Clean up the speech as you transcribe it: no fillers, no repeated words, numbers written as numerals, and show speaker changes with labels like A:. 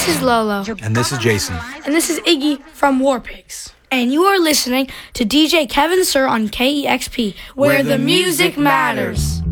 A: This is Lolo.
B: And this is Jason.
A: And this is Iggy from War Pigs. And you are listening to DJ Kevin Sir on KEXP, where the music matters.